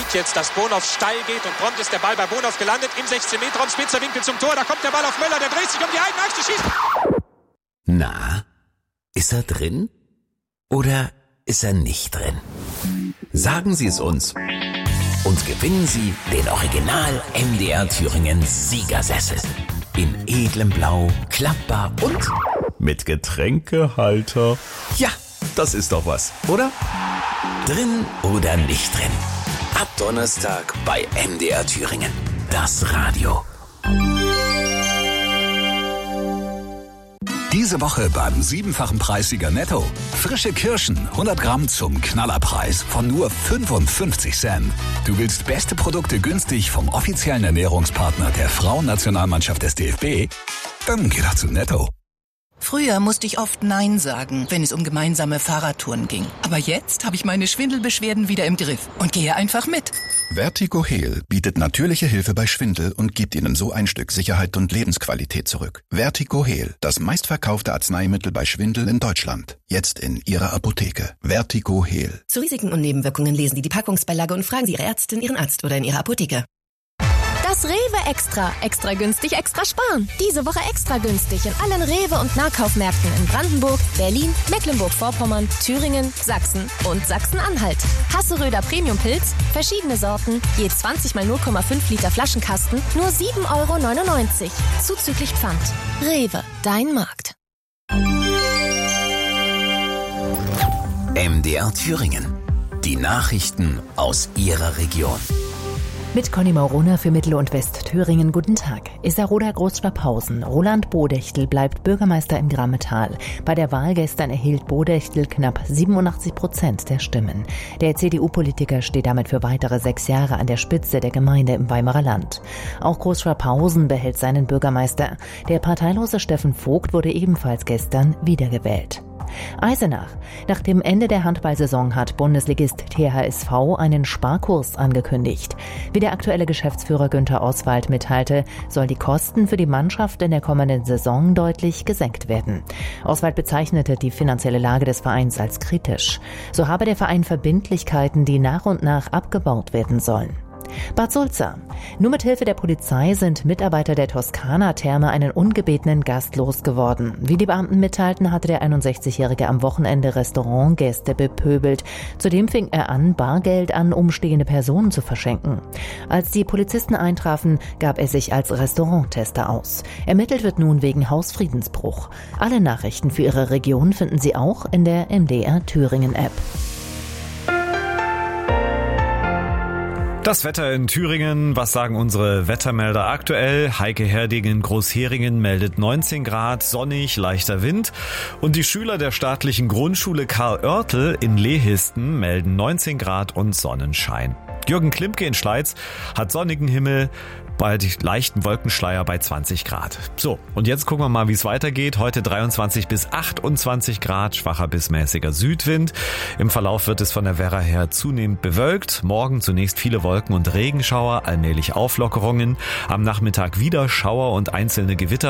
sieht jetzt, dass Bonhoff steil geht und prompt ist der Ball bei Bonhoff gelandet im 16-Meter-Raum, spitzer Winkel zum Tor, da kommt der Ball auf Möller, der dreht sich um die eigene Achse, schießt. Na, ist er drin oder ist er nicht drin? Sagen Sie es uns und gewinnen Sie den Original MDR Thüringen Siegersessel. In edlem Blau, klappbar und mit Getränkehalter. Ja, das ist doch was, oder? Drin oder nicht drin? Ab Donnerstag bei MDR Thüringen. Das Radio. Diese Woche beim 7-fachen Preissieger Netto. Frische Kirschen, 100 Gramm zum Knallerpreis von nur 55 Cent. Du willst beste Produkte günstig vom offiziellen Ernährungspartner der Frauennationalmannschaft des DFB? Dann geh doch zu Netto. Früher musste ich oft Nein sagen, wenn es um gemeinsame Fahrradtouren ging. Aber jetzt habe ich meine Schwindelbeschwerden wieder im Griff und gehe einfach mit. Vertigo-Heal bietet natürliche Hilfe bei Schwindel und gibt Ihnen so ein Stück Sicherheit und Lebensqualität zurück. Vertigo-Heal, das meistverkaufte Arzneimittel bei Schwindel in Deutschland. Jetzt in Ihrer Apotheke. Vertigo-Heal. Zu Risiken und Nebenwirkungen lesen Sie die Packungsbeilage und fragen Sie Ihre Ärztin, Ihren Arzt oder in Ihrer Apotheke. Das Rewe Extra. Extra günstig, extra sparen. Diese Woche extra günstig in allen Rewe- und Nahkaufmärkten in Brandenburg, Berlin, Mecklenburg-Vorpommern, Thüringen, Sachsen und Sachsen-Anhalt. Hasseröder Premium-Pilz, verschiedene Sorten, je 20 mal 0,5 Liter Flaschenkasten, nur 7,99 €. Zuzüglich Pfand. Rewe, dein Markt. MDR Thüringen. Die Nachrichten aus Ihrer Region. Mit Conny Maurona für Mittel- und Westthüringen. Guten Tag. Iserlohner Großschwabhausen. Roland Bodechtel bleibt Bürgermeister im Grammetal. Bei der Wahl gestern erhielt Bodechtel knapp 87% der Stimmen. Der CDU-Politiker steht damit für weitere 6 Jahre an der Spitze der Gemeinde im Weimarer Land. Auch Großschwabhausen behält seinen Bürgermeister. Der parteilose Steffen Vogt wurde ebenfalls gestern wiedergewählt. Eisenach. Nach dem Ende der Handballsaison hat Bundesligist THSV einen Sparkurs angekündigt. Wie der aktuelle Geschäftsführer Günther Oswald mitteilte, soll die Kosten für die Mannschaft in der kommenden Saison deutlich gesenkt werden. Oswald bezeichnete die finanzielle Lage des Vereins als kritisch. So habe der Verein Verbindlichkeiten, die nach und nach abgebaut werden sollen. Bad Sulza. Nur mit Hilfe der Polizei sind Mitarbeiter der Toskana-Therme einen ungebetenen Gast losgeworden. Wie die Beamten mitteilten, hatte der 61-Jährige am Wochenende Restaurantgäste bepöbelt. Zudem fing er an, Bargeld an umstehende Personen zu verschenken. Als die Polizisten eintrafen, gab er sich als Restauranttester aus. Ermittelt wird nun wegen Hausfriedensbruch. Alle Nachrichten für Ihre Region finden Sie auch in der MDR Thüringen-App. Das Wetter in Thüringen, was sagen unsere Wettermelder aktuell? Heike Herding in Großheringen meldet 19 Grad, sonnig, leichter Wind. Und die Schüler der staatlichen Grundschule Karl Oertel in Lehisten melden 19 Grad und Sonnenschein. Jürgen Klimke in Schleiz hat sonnigen Himmel, bald leichten Wolkenschleier bei 20 Grad. So, und jetzt gucken wir mal, wie es weitergeht. Heute 23 bis 28 Grad, schwacher bis mäßiger Südwind. Im Verlauf wird es von der Werra her zunehmend bewölkt. Morgen zunächst viele Wolken und Regenschauer, allmählich Auflockerungen. Am Nachmittag wieder Schauer und einzelne Gewitter.